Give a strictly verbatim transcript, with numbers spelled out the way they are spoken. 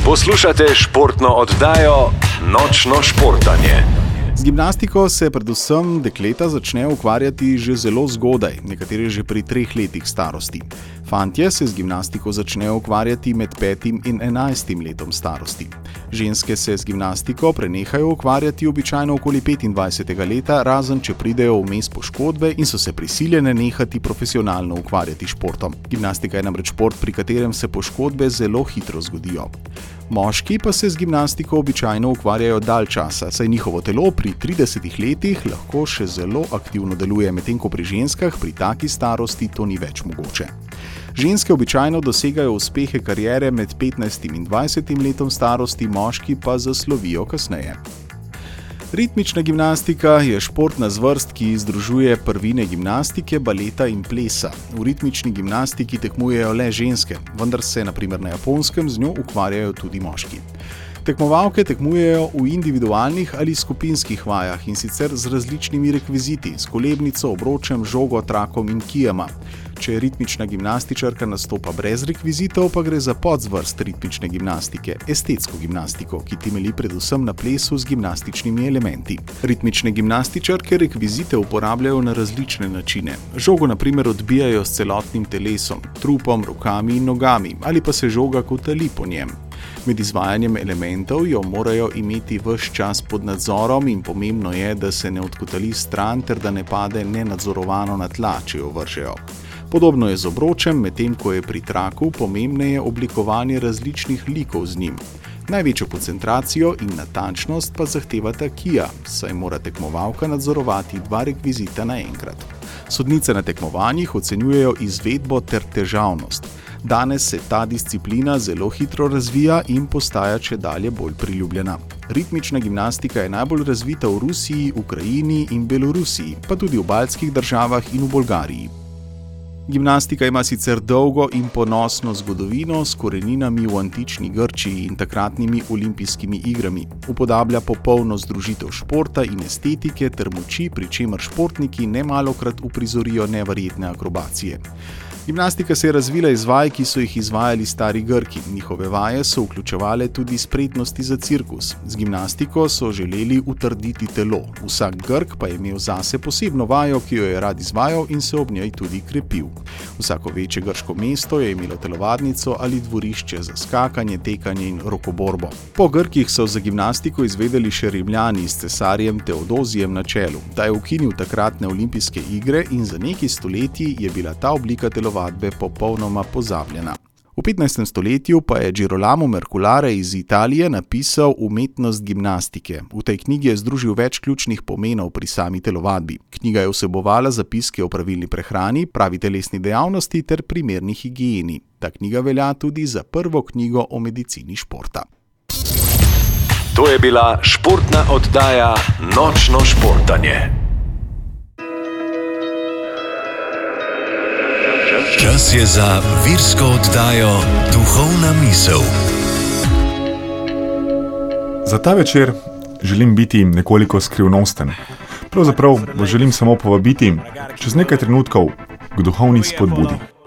Poslušate športno oddajo Nočno športanje. Z gimnastiko se predvsem dekleta začnejo ukvarjati že zelo zgodaj, nekateri že pri treh letih starosti. Fantje se z gimnastiko začnejo ukvarjati med petim in enajstim letom starosti. Ženske se z gimnastiko prenehajo ukvarjati običajno okoli petindvajsetega leta, razen če pridejo vmes poškodbe in so se prisiljene nehati profesionalno ukvarjati športom. Gimnastika je namreč šport, pri katerem se poškodbe zelo hitro zgodijo. Moški pa se z gimnastiko običajno ukvarjajo dalj časa, saj njihovo telo pri tridesetih letih lahko še zelo aktivno deluje, medtem ko pri ženskah pri taki starosti to ni več mogoče. Ženske običajno dosegajo uspehe kariere med petnajstim in dvajsetim letom starosti, moški pa zaslovijo kasneje. Ritmična gimnastika je športna zvrst, ki združuje prvine gimnastike, baleta in plesa. V ritmični gimnastiki tekmujejo le ženske, vendar se na primer na Japonskem z njo ukvarjajo tudi moški. Tekmovalke tekmujejo v individualnih ali skupinskih vajah in sicer z različnimi rekviziti, s kolebnico, obročem, žogo, trakom in kijama. Če ritmična gimnastičarka nastopa brez rekvizitov, pa gre za podzvrst ritmične gimnastike, estetsko gimnastiko, ki temelji predvsem na plesu z gimnastičnimi elementi. Ritmične gimnastičarke rekvizite uporabljajo na različne načine. Žogo na primer odbijajo s celotnim telesom, trupom, rokami in nogami, ali pa se žoga kotali po njem. Med izvajanjem elementov jo morajo imeti ves čas pod nadzorom in pomembno je, da se ne odkotali stran ter da ne pade nenadzorovano na tla, če jo vržejo. Podobno je z obročem, medtem ko je pri traku pomembneje oblikovanje različnih likov z njim. Največjo koncentracijo in natančnost pa zahtevata kija, saj mora tekmovalka nadzorovati dva rekvizita naenkrat. Sodnice na tekmovanjih ocenjujejo izvedbo ter težavnost. Danes se ta disciplina zelo hitro razvija in postaja čedalje bolj priljubljena. Ritmična gimnastika je najbolj razvita v Rusiji, Ukrajini in Belorusiji, pa tudi v baltskih državah in v Bolgariji. Gimnastika ima sicer dolgo in ponosno zgodovino s koreninami v antični Grčiji in takratnimi olimpijskimi igrami. Upodablja popolno združitev športa in estetike ter moči, pri čemer športniki nemalokrat uprizorijo neverjetne akrobacije. Gimnastika se je razvila iz vaj, ki so jih izvajali stari Grki. Njihove vaje so vključevale tudi spretnosti za cirkus. Z gimnastiko so želeli utrditi telo. Vsak Grk pa je imel zase posebno vajo, ki jo je rad izvajal in se ob njej tudi krepil. Vsako večje grško mesto je imelo telovadnico ali dvorišče za skakanje, tekanje in rokoborbo. Po Grkih so za gimnastiko izvedeli še Rimljani s cesarjem Teodozijem na čelu. Ta je ukinil takratne olimpijske igre in za nekaj stoletij je bila ta oblika telovadbe popolnoma pozabljena. V petnajstem stoletju pa je Girolamo Merculare iz Italije napisal Umetnost gimnastike. V tej knjigi je združil več ključnih pomenov pri sami telovadbi. Knjiga je vsebovala zapiske o pravilni prehrani, pravi telesni dejavnosti ter primerni higieni. Ta knjiga velja tudi za prvo knjigo o medicini športa. To je bila športna oddaja Nočno športanje. Čas je za virsko oddajo Duhovna misel. Za ta večer želim biti nekoliko skrivnosten. Pravzaprav želim samo povabiti čez nekaj trenutkov k duhovni spodbudi.